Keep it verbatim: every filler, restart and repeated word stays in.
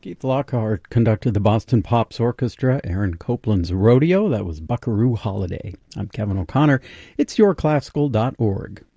Keith Lockhart conducted the Boston Pops Orchestra, Aaron Copland's Rodeo. That was Buckaroo Holiday. I'm Kevin O'Connor. It's your classical dot org.